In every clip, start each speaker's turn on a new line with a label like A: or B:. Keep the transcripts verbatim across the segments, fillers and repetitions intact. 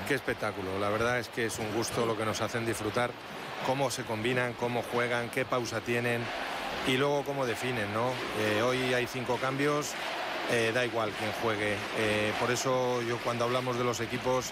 A: Qué espectáculo, la verdad es que es un gusto lo que nos hacen disfrutar, cómo se combinan, cómo juegan, qué pausa tienen y luego cómo definen, ¿no? Eh, hoy hay cinco cambios, eh, da igual quién juegue, eh, por eso yo cuando hablamos de los equipos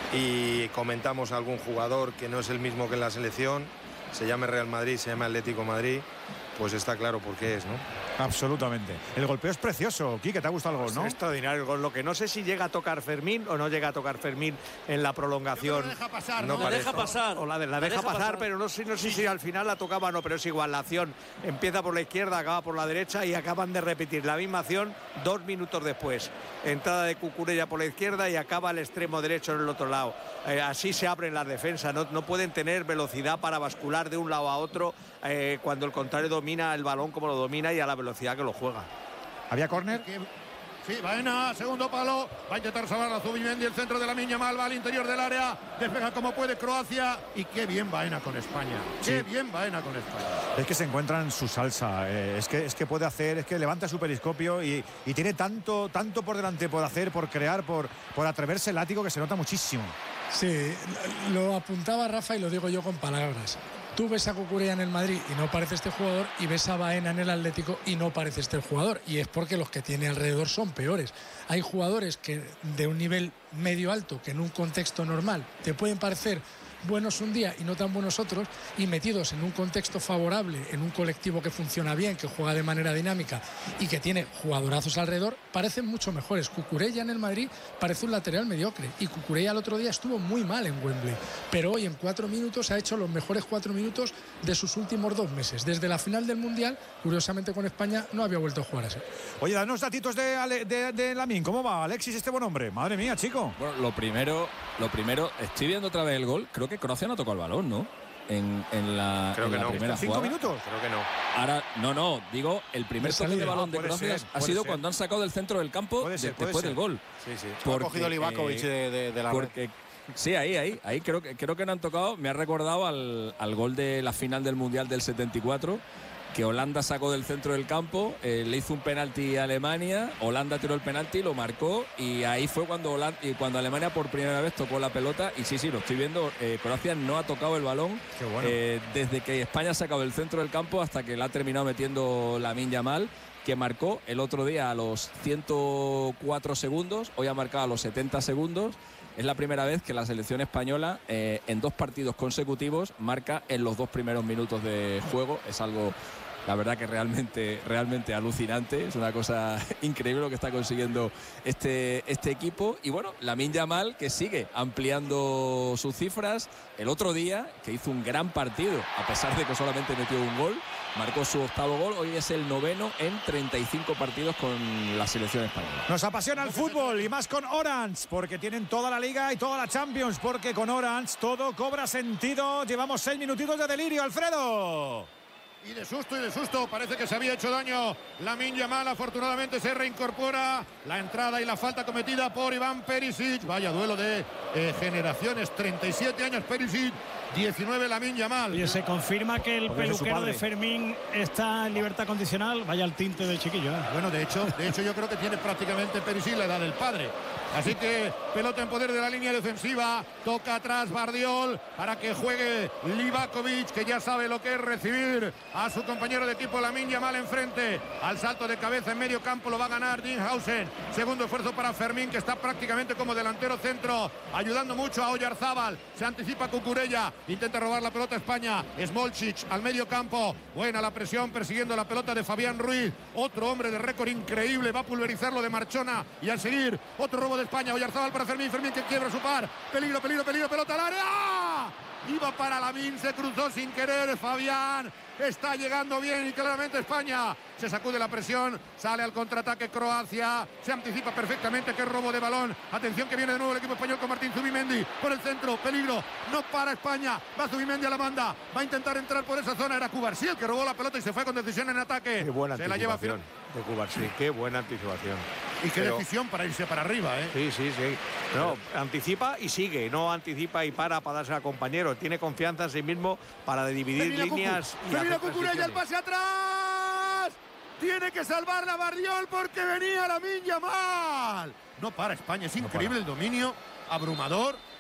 A: y comentamos a algún jugador que no es el mismo que en la selección, se llame Real Madrid, se llame Atlético Madrid, pues está claro por qué es, ¿no?
B: Absolutamente. El golpeo es precioso. Quique, ¿te ha gustado el gol, no?
C: Es extraordinario el gol. Lo que no sé si llega a tocar Fermín o no llega a tocar Fermín en la prolongación.
D: La deja pasar,
C: no
D: ¿no?
C: la
D: deja pasar.
C: O la, de, la, la deja, deja pasar, pasar, pero no sé, no sé si al final la tocaba o no, pero es igual. La acción empieza por la izquierda, acaba por la derecha y acaban de repetir la misma acción dos minutos después. Entrada de Cucurella por la izquierda y acaba el extremo derecho en el otro lado. Eh, así se abren las defensas. No, no pueden tener velocidad para bascular de un lado a otro eh, cuando el contrario domina el balón como lo domina y a la velocidad que lo juega.
B: ¿Había córner?
D: Sí, Baena, segundo palo, va a intentar salvar a Zubimendi, el centro de Lamine Yamal, va al interior del área, despega como puede Croacia y qué bien Baena con España, qué sí. bien Baena con España.
B: Es que se encuentra en su salsa, eh, es, que, es que puede hacer, es que levanta su periscopio y, y tiene tanto, tanto por delante por hacer, por crear, por, por atreverse el látigo que se nota muchísimo.
E: Sí, lo apuntaba Rafa y lo digo yo con palabras. Tú ves a Cucurella en el Madrid y no parece este jugador, y ves a Baena en el Atlético y no parece este jugador, y es porque los que tiene alrededor son peores. Hay jugadores que de un nivel medio alto que en un contexto normal te pueden parecer buenos un día y no tan buenos otros, y metidos en un contexto favorable, en un colectivo que funciona bien, que juega de manera dinámica y que tiene jugadorazos alrededor, parecen mucho mejores. Cucurella en el Madrid parece un lateral mediocre, y Cucurella el otro día estuvo muy mal en Wembley, pero hoy en cuatro minutos ha hecho los mejores cuatro minutos de sus últimos dos meses. Desde la final del Mundial, curiosamente con España, no había vuelto a jugar así.
B: Oye, danos datitos de, Ale, de, de Lamine. ¿Cómo va, Alexis, este buen hombre? Madre mía, chico.
F: Bueno, lo primero, lo primero, estoy viendo otra vez el gol. Creo que Croacia no tocó el balón, ¿no? En, en la,
A: Creo
F: en
A: que
F: la
A: no.
F: primera
B: ¿Cinco
F: jugada.
B: minutos?
A: Creo que no.
F: Ahora, no, no, digo, el primer toque de balón
B: ah,
F: de Croacia
B: ser,
F: ha sido
B: ser.
F: cuando han sacado del centro del campo
B: Puede ser,
F: de,
B: puede
F: después
B: ser.
F: del gol.
A: Sí, sí.
C: Porque, ha cogido Livakovic eh, de, de, de la
F: porque, sí, ahí, ahí, ahí creo que creo que no han tocado. Me ha recordado al, al gol de la final del Mundial del setenta y cuatro, que Holanda sacó del centro del campo, eh, le hizo un penalti a Alemania, Holanda tiró el penalti, lo marcó, y ahí fue cuando Holanda, y cuando Alemania por primera vez tocó la pelota. Y sí, sí, lo estoy viendo, eh, Croacia no ha tocado el balón.
B: Qué bueno.
F: eh, desde que España ha sacado del centro del campo hasta que la ha terminado metiendo Lamine Yamal, que marcó el otro día a los ciento cuatro segundos, hoy ha marcado a los setenta segundos. Es la primera vez que la selección española eh, en dos partidos consecutivos marca en los dos primeros minutos de juego. Es algo, la verdad, que realmente, realmente alucinante. Es una cosa increíble lo que está consiguiendo este, este equipo. Y bueno, Lamine Yamal, que sigue ampliando sus cifras. El otro día, que hizo un gran partido, a pesar de que solamente metió un gol, marcó su octavo gol. Hoy es el noveno en treinta y cinco partidos con la selección española.
B: Nos apasiona el fútbol, y más con Orange, porque tienen toda la Liga y toda la Champions, porque con Orange todo cobra sentido. Llevamos seis minutitos de delirio, Alfredo.
D: Y de susto y de susto, parece que se había hecho daño Lamine Yamal. Afortunadamente se reincorpora. La entrada y la falta cometida por Iván Perisic. Vaya duelo de eh, generaciones. treinta y siete años Perisic, diecinueve Lamine Yamal.
G: Y se confirma que el
B: Porque
G: peluquero de Fermín está en libertad condicional. Vaya el tinte del chiquillo, ¿eh?
D: Bueno, de hecho, de hecho yo creo que tiene prácticamente Perisic la edad del padre. Así que pelota en poder de la línea defensiva. Toca atrás Bardiol para que juegue Livakovic, que ya sabe lo que es recibir a su compañero de equipo Lamine Yamal enfrente. Al salto de cabeza en medio campo lo va a ganar Dinhausen. Segundo esfuerzo para Fermín, que está prácticamente como delantero centro, ayudando mucho a Oyarzábal. Se anticipa Cucurella, intenta robar la pelota a España. Smolcic al medio campo. Buena la presión persiguiendo la pelota de Fabián Ruiz. Otro hombre de récord increíble, va a pulverizarlo de Marchona. Y al seguir, otro robo de España. Oyarzábal para Fermín, Fermín que quiebra su par. Peligro, peligro, peligro, pelota al área. Iba para Lamine, se cruzó sin querer Fabián. Está llegando bien y claramente España se sacude la presión, sale al contraataque Croacia, se anticipa perfectamente que es robo de balón. Atención que viene de nuevo el equipo español con Martín Zubimendi por el centro, peligro, no para España, va Zubimendi a la banda, va a intentar entrar por esa zona, era Cubarsí el que robó la pelota y se fue con decisión en ataque.
C: Qué buena
D: se la lleva
C: anticipación de Cubarsí, qué buena anticipación.
D: Y qué
C: Pero,
D: decisión para irse para arriba, ¿eh?
C: Sí, sí, sí. No, anticipa y sigue, no anticipa y para para darse a compañero. Tiene confianza en sí mismo para dividir
D: Termina
C: líneas.
D: Cucu. Termina Cucurella, el pase atrás. Tiene que salvar la Bardiol porque venía Lamine Yamal. No para España, es increíble el dominio abrumador